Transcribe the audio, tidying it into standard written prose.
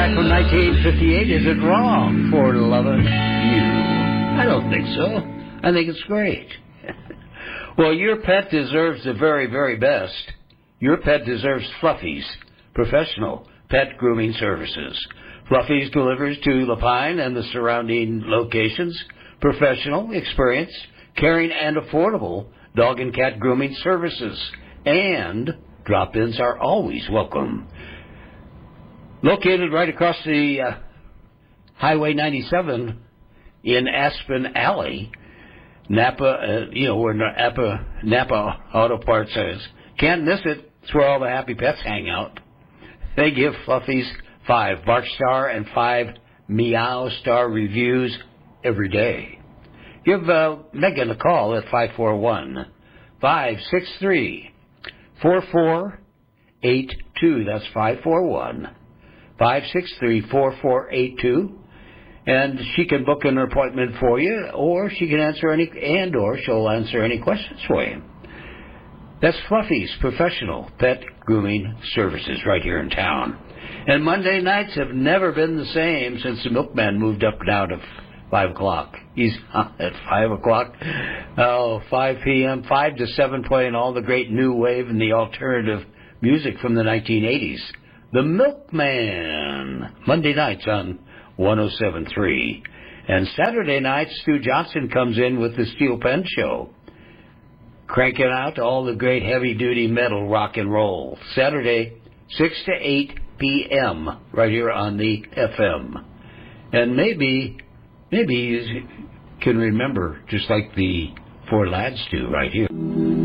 back from 1958. Is it wrong for loving you? I don't think so. I think it's great. Well, your pet deserves the very, very best. Your pet deserves Fluffy's professional pet grooming services. Fluffy's delivers to Lapine and the surrounding locations professional, experienced, caring, and affordable dog and cat grooming services. And drop-ins are always welcome. Located right across the Highway 97 in Aspen Alley, Napa, where Napa Auto Parts is. Can't miss it. It's where all the happy pets hang out. They give Fluffy's 5 Bark Star and 5 Meow Star reviews every day. Give Megan a call at 541-563-4482. That's 541-563-4482. And she can book an appointment for you, or she'll answer any questions for you. That's Fluffy's professional pet grooming services right here in town. And Monday nights have never been the same since the milkman moved up now to 5 o'clock. He's at 5 o'clock. 5 p.m., 5 to 7, playing all the great new wave and the alternative music from the 1980s. The Milkman. Monday nights on 107.3. And Saturday nights, Stu Johnson comes in with the Steel Pen Show, cranking out all the great heavy-duty metal rock and roll. Saturday, 6 to 8 p.m., right here on the FM. And maybe you can remember, just like the four lads do right here.